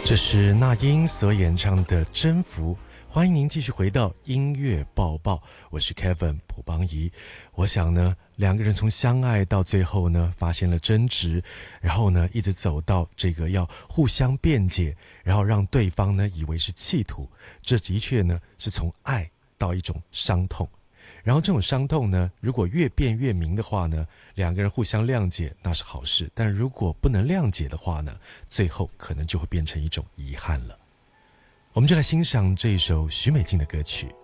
这是那英所演唱的《征服》，欢迎您继续回到音乐报报，我是 Kevin 卜邦仪。我想呢，两个人从相爱到最后呢，发现了争执，然后呢，一直走到这个要互相辩解，然后让对方呢以为是企图，这的确呢是从爱到一种伤痛。然后这种伤痛呢，如果越辩越明的话呢，两个人互相谅解那是好事，但如果不能谅解的话呢，最后可能就会变成一种遗憾了。我们就来欣赏这一首许美静的歌曲